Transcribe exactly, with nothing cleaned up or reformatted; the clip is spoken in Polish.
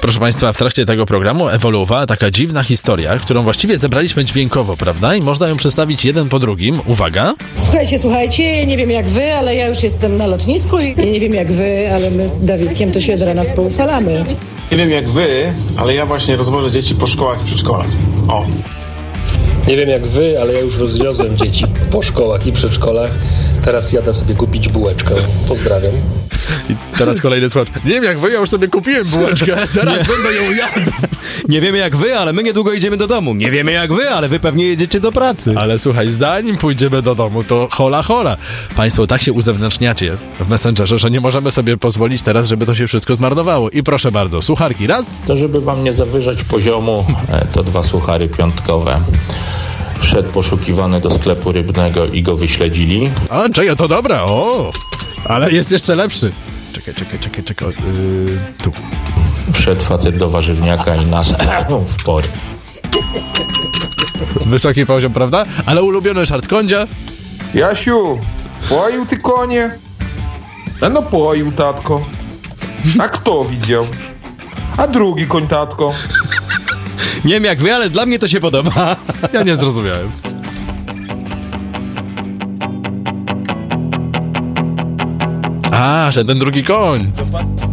Proszę Państwa, w trakcie tego programu ewoluowała taka dziwna historia, którą właściwie zebraliśmy dźwiękowo, prawda? I można ją przedstawić jeden po drugim. Uwaga. Słuchajcie, słuchajcie, nie wiem jak wy, ale ja już jestem na lotnisku i nie wiem jak wy, ale my z Dawidkiem to się od rana spoufalamy. Nie wiem jak wy, ale ja właśnie rozwożę dzieci po szkołach i przedszkolach. O. Nie wiem jak wy, ale ja już rozwiozłem dzieci po szkołach i przedszkolach. Teraz jadę sobie kupić bułeczkę. Pozdrawiam. I teraz kolejny słod. Nie wiem jak wy, ja już sobie kupiłem bułeczkę, teraz nie. Będę ją jadł. Nie wiemy jak wy, ale my niedługo idziemy do domu. Nie wiemy jak wy, ale wy pewnie jedziecie do pracy. Ale słuchaj, zanim pójdziemy do domu, to hola hola. Państwo tak się uzewnętrzniacie w Messengerze, że nie możemy sobie pozwolić teraz, żeby to się wszystko zmarnowało. I proszę bardzo, sucharki raz. To żeby wam nie zawyżać poziomu, to dwa suchary piątkowe. Wszedł poszukiwany do sklepu rybnego i go wyśledzili. A, czekaj, to dobra, o! Ale jest jeszcze lepszy. Czekaj, czekaj, czekaj, czekaj, yy, tu. Wszedł facet do warzywniaka i nas w pory. Wysoki poziom, prawda? Ale ulubiony żart Kondzia. Jasiu, poił ty konie? A no poił, tatko. A kto widział? A drugi koń, tatko. Nie wiem jak wy, ale dla mnie to się podoba. Ja nie zrozumiałem. A, że ten drugi koń.